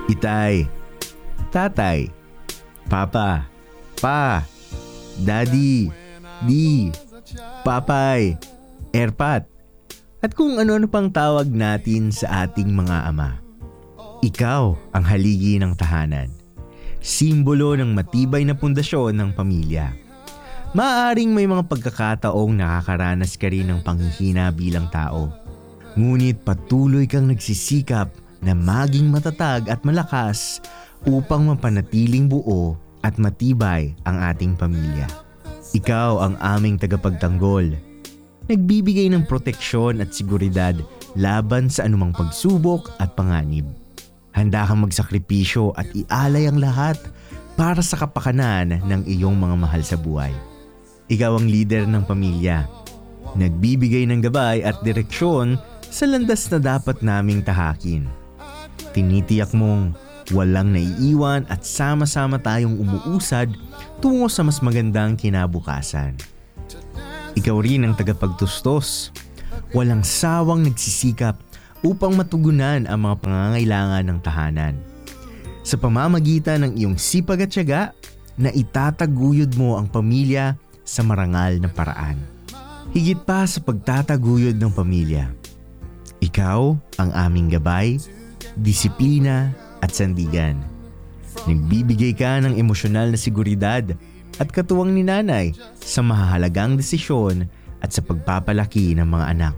Itay, tatay, papa, pa, daddy, di, papay, erpat, at kung ano-ano pang tawag natin sa ating mga ama. Ikaw ang haligi ng tahanan, simbolo ng matibay na pundasyon ng pamilya. Maaaring may mga pagkakataong nakakaranas ka rin ng panghihina bilang tao. Ngunit patuloy kang nagsisikap na maging matatag at malakas upang mapanatiling buo at matibay ang ating pamilya. Ikaw ang aming tagapagtanggol, nagbibigay ng proteksyon at seguridad laban sa anumang pagsubok at panganib. Handa kang magsakripisyo at ialay ang lahat para sa kapakanan ng iyong mga mahal sa buhay. Ikaw ang leader ng pamilya, nagbibigay ng gabay at direksyon sa landas na dapat naming tahakin. Tinitiyak mong walang naiiwan at sama-sama tayong umuusad tungo sa mas magandang kinabukasan. Ikaw rin ang tagapagtustos, walang sawang nagsisikap upang matugunan ang mga pangangailangan ng tahanan. Sa pamamagitan ng iyong sipag at tiyaga, na itataguyod mo ang pamilya sa marangal na paraan. Higit pa sa pagtataguyod ng pamilya, ikaw ang aming gabay, disiplina at sandigan. Nagbibigay ka ng emosyonal na seguridad at katuwang ni nanay sa mahahalagang desisyon at sa pagpapalaki ng mga anak.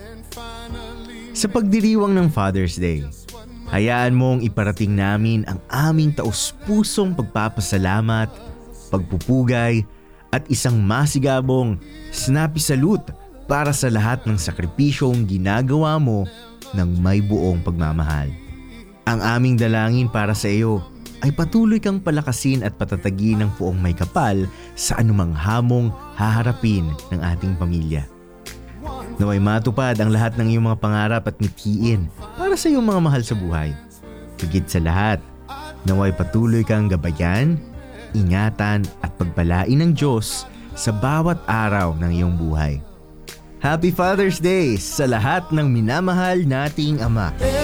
Sa pagdiriwang ng Father's Day, hayaan mong iparating namin ang aming taus-pusong pagpapasalamat, pagpupugay, at isang masigabong snappy salute para sa lahat ng sakripisyong ginagawa mo ng may buong pagmamahal. Ang aming dalangin para sa iyo ay patuloy kang palakasin at patatagin ng puong may kapal sa anumang hamong haharapin ng ating pamilya. Naway matupad ang lahat ng iyong mga pangarap at mithiin para sa iyong mga mahal sa buhay. Higit sa lahat, naway patuloy kang gabayan, ingatan at pagpalain ng Diyos sa bawat araw ng iyong buhay. Happy Father's Day sa lahat ng minamahal nating ama.